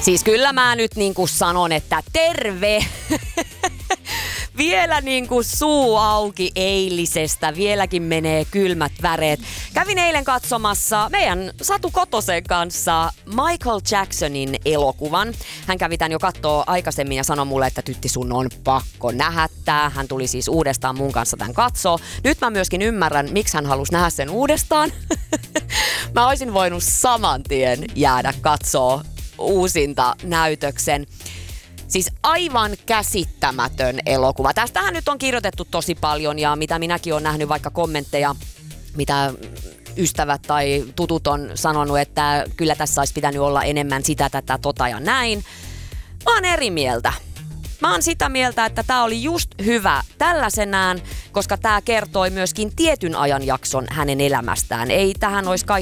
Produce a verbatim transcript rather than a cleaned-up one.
Siis kyllä mä nyt niinku sanon, että terve! Vielä niinku suu auki eilisestä, vieläkin menee kylmät väreet. Kävin eilen katsomassa meidän Satu Kotosen kanssa Michael Jacksonin elokuvan. Hän kävi tän jo kattoo aikaisemmin ja sanoi mulle, että tytti sun on pakko nähdä tää. Hän tuli siis uudestaan mun kanssa tän katsoo. Nyt mä myöskin ymmärrän, miksi hän halusi nähdä sen uudestaan. Mä olisin voinut saman tien jäädä katsoo uusinta näytöksen. Siis aivan käsittämätön elokuva. Tästähän nyt on kirjoitettu tosi paljon ja mitä minäkin olen nähnyt vaikka kommentteja, mitä ystävät tai tutut on sanonut, että kyllä tässä olisi pitänyt olla enemmän sitä, tätä, tota ja näin. Mä oon eri mieltä. Mä oon sitä mieltä, että tää oli just hyvä tällaisenään, koska tää kertoi myöskin tietyn ajanjakson hänen elämästään. Ei tähän olisi